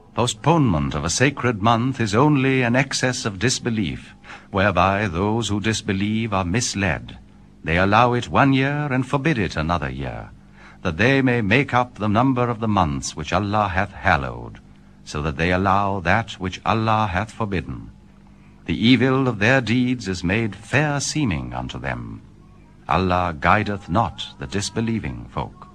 Postponement of a sacred month is only an excess of disbelief, whereby those who disbelieve are misled. They allow it 1 year and forbid it another year, that they may make up the number of the months which Allah hath hallowed, so that they allow that which Allah hath forbidden. The evil of their deeds is made fair seeming unto them. Allah guideth not the disbelieving folk.